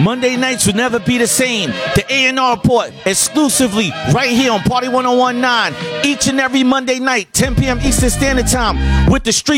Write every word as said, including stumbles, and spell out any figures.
Monday nights will never be the same. The A and R Report, exclusively right here on Party one oh one point nine. Each and every Monday night, ten p.m. Eastern Standard Time, with the street